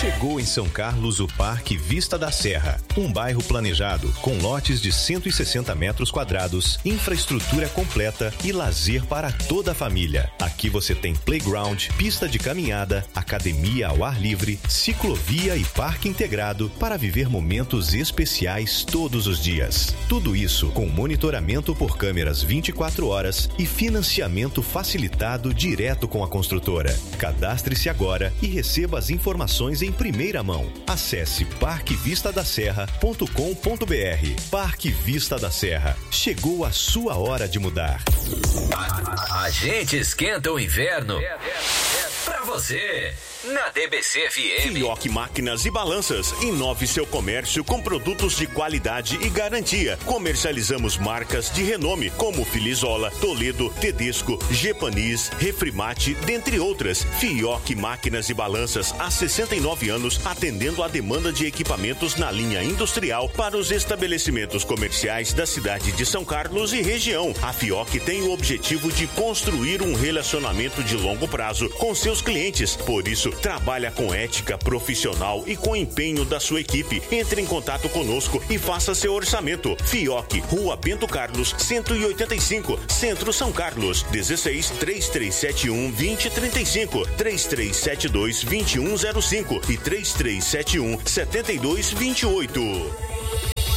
Chegou em São Carlos o Parque Vista da Serra, um bairro planejado com lotes de 160 metros quadrados, infraestrutura completa e lazer para toda a família. Aqui você tem playground, pista de caminhada, academia ao ar livre, ciclovia e parque integrado para viver momentos especiais todos os dias. Tudo isso com monitoramento por câmeras 24 horas e financiamento facilitado direto com a construtora. Cadastre-se agora e receba as informações em primeira mão. Acesse parquevistadaserra.com.br. Parque Vista da Serra. Chegou a sua hora de mudar. A gente esquenta o inverno pra você. Na DBC FM. Fioc Máquinas e Balanças. Inove seu comércio com produtos de qualidade e garantia. Comercializamos marcas de renome como Filizola, Toledo, Tedesco, Gepanis, Refrimate, dentre outras. Fioc Máquinas e Balanças há 69 anos atendendo a demanda de equipamentos na linha industrial para os estabelecimentos comerciais da cidade de São Carlos e região. A Fioc tem o objetivo de construir um relacionamento de longo prazo com seus clientes. Por isso, trabalha com ética profissional e com empenho da sua equipe. Entre em contato conosco e faça seu orçamento. Fioc, Rua Bento Carlos, 185, Centro São Carlos. 16 3371 2035, 3372 2105 e 3371 7228.